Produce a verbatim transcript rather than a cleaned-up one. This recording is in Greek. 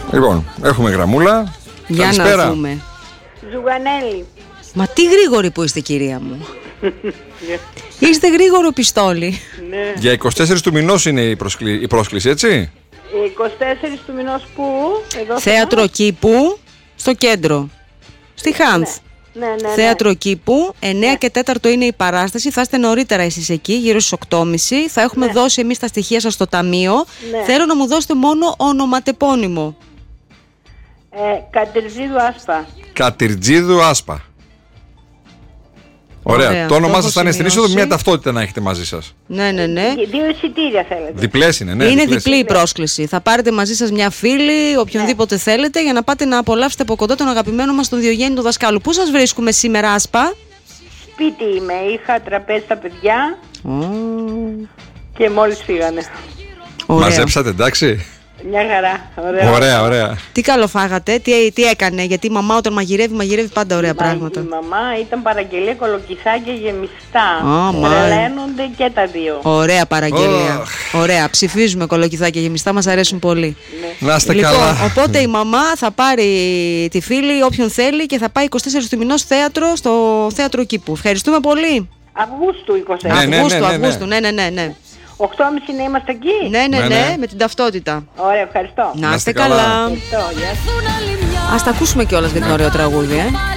Λοιπόν, έχουμε γραμμούλα. Για Καλησπέρα. να δούμε. Ζουγανέλη. Μα τι γρήγορη που είστε, κυρία μου. Είστε γρήγορο πιστόλι. Ναι. Για είκοσι τέσσερις του μηνός είναι η, προσκλη... η πρόσκληση, έτσι. είκοσι τέσσερις του μηνός που? Εδώ Θέατρο Κήπου, στο κέντρο. Στη Χάνθ. Ναι, ναι, ναι. Θέατρο Κήπου, εννιά και τέσσερα είναι η παράσταση. Θα είστε νωρίτερα εσείς εκεί, γύρω στις οκτώ και μισή. Θα έχουμε Ναι. δώσει εμείς τα στοιχεία σας στο ταμείο. Ναι. Θέλω να μου δώσετε μόνο ονοματεπώνυμο. Ε, Κατερζίδου Άσπα. Κατηρτζίδου Άσπα. Ωραία. Ωραία, Το όνομά το σας θα έχω είναι στην σημειώσει. είσοδο, μια ταυτότητα να έχετε μαζί σας. Ναι, ναι, ναι. Δύο εισιτήρια θέλετε? Διπλές είναι, ναι. είναι διπλές. διπλή η πρόσκληση. Θα πάρετε μαζί σας μια φίλη, οποιονδήποτε θέλετε, για να πάτε να απολαύσετε από κοντά τον αγαπημένο μας τον Διογέννη τον δασκάλου. Πού σας βρίσκουμε σήμερα, Άσπα? Σπίτι είμαι, είχα τραπέζι στα παιδιά Oh. και μόλις φύγανε. Ωραία. Μαζέψατε, εντάξει. Μια χαρά. Ωραία. Ωραία, ωραία. Τι καλό φάγατε, τι, τι έκανε, γιατί η μαμά όταν μαγειρεύει, μαγειρεύει πάντα ωραία Μα, πράγματα. Η μαμά ήταν παραγγελία κολοκυθάκια γεμιστά. Α, μα. Τρελαίνονται και τα δύο. Ωραία παραγγελία. Oh. Ωραία, ψηφίζουμε κολοκυθάκια γεμιστά, μας αρέσουν πολύ. Να είστε Λοιπόν, καλά. οπότε η μαμά θα πάρει τη φίλη, όποιον θέλει, και θα πάει είκοσι τέσσερις του μηνός θέατρο, στο Θέατρο Κήπου. Ευχαριστούμε πολύ. Αυγούστου είκοσι. Ναι, ναι, ναι, Αυγούστου, ναι, ναι. Αυγούστου, ναι, ναι, ναι, ναι. οκτώ και μισή να είμαστε εκεί. Ναι, ναι, Ναι, ναι, ναι. με την ταυτότητα. Ωραία, ευχαριστώ. Να Να είστε είστε καλά. καλά. Ευχαριστώ, γεια σας. Ας τα ακούσουμε κιόλας για την ωραίο τραγούδι, ε.